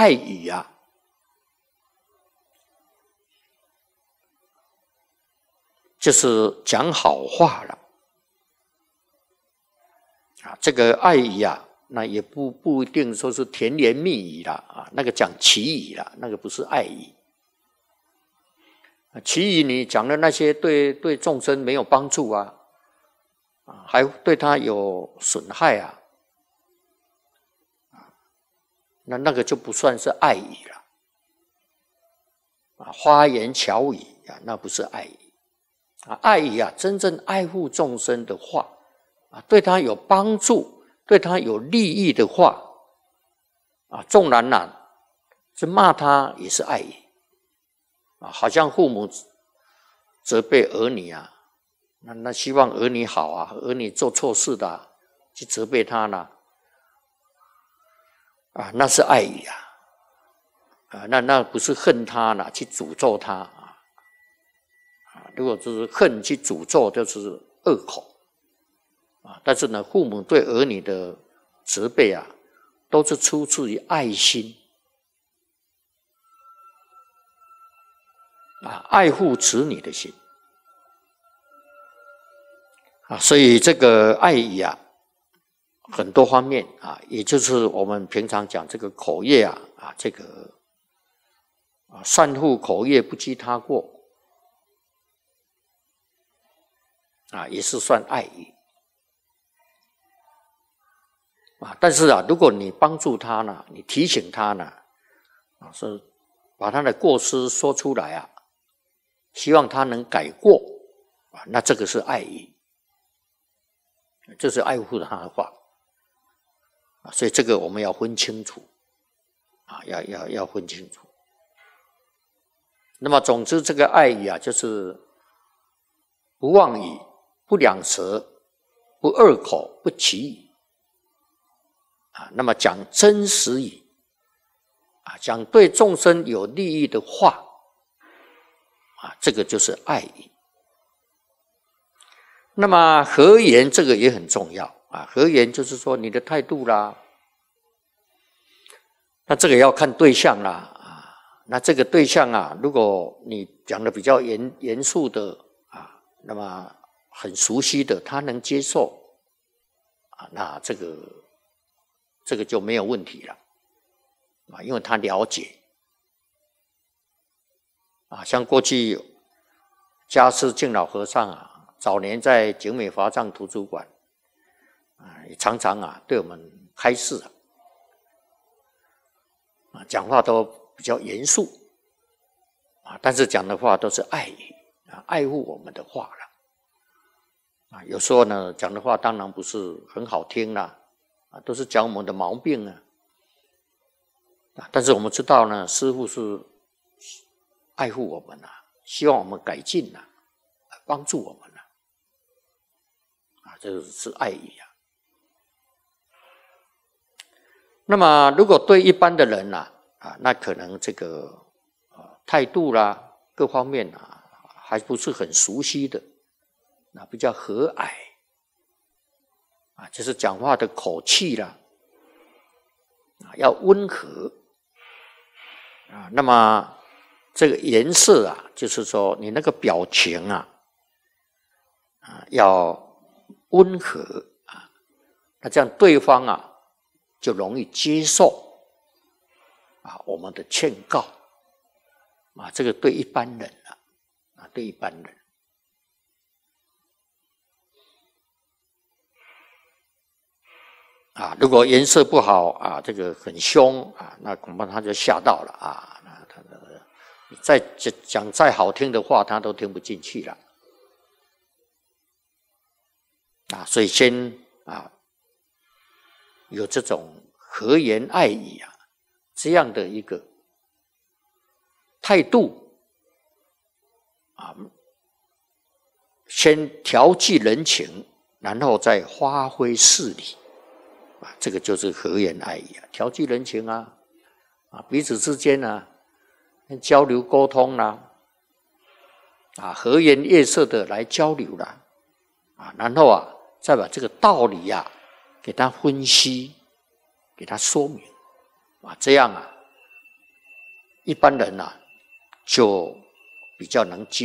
爱语啊，就是讲好话了啊。这个爱语啊，那也不一定说是甜言蜜语啦啊，那个讲绮语啦，那个不是爱语。绮语你讲的那些对众生没有帮助啊，还对他有损害啊，那个就不算是爱语了啊。花言巧语啊，那不是爱语啊。爱语啊，真正爱护众生的话啊，对他有帮助、对他有利益的话啊，纵然是骂他也是爱语啊。好像父母责备儿女啊，那希望儿女好啊，儿女做错事的去责备他啦啊，那是爱语啊，那不是恨他啦，去诅咒他啊。如果就是恨去诅咒，就是恶口啊。但是呢，父母对儿女的责备啊，都是出自于爱心啊，爱护子女的心啊。所以这个爱语啊，很多方面啊，也就是我们平常讲这个口业啊，这个善护口业，不积他过啊，也是算爱语啊。但是啊，如果你帮助他呢，你提醒他呢，是把他的过失说出来啊，希望他能改过啊，那这个是爱语，这是爱护他的话啊。所以这个我们要分清楚啊，要分清楚。那么总之，这个爱语啊，就是不妄语、不两舌、不恶口、不绮语啊。那么讲真实语啊，讲对众生有利益的话啊，这个就是爱语。那么和言这个也很重要啊，和言就是说你的态度啦，那这个要看对象啦啊。那这个对象啊，如果你讲的比较严肃的啊，那么很熟悉的，他能接受啊，那这个就没有问题了啊，因为他了解啊。像过去迦叶净老和尚啊，早年在景美华藏图书馆啊，也常常啊对我们开示啊，讲话都比较严肃啊，但是讲的话都是爱语啊，爱护我们的话了啊。有时候呢，讲的话当然不是很好听啦啊，都是讲我们的毛病啊。但是我们知道呢，师父是爱护我们啊，希望我们改进啊，帮助我们啊，这是爱语啊。那么如果对一般的人啊，那可能这个态度啦，各方面啊，还不是很熟悉的，那比较和蔼啊，就是讲话的口气啦，要温和啊。那么这个颜色啊，就是说你那个表情啊，要温和啊，那这样对方啊就容易接受啊我们的劝告啊。这个对一般人啊，对一般人啊，如果颜色不好啊，这个很凶啊，那恐怕他就吓到了啊。那他再讲再好听的话，他都听不进去了啊。所以先啊有这种和言爱语啊这样的一个态度啊，先调剂人情，然后再发挥事理啊，这个就是和言爱语啊，调剂人情啊，彼此之间啊交流沟通啦，和颜悦色的来交流啦，然后再把这个道理给他分析，给他说明这样一般人就比较能接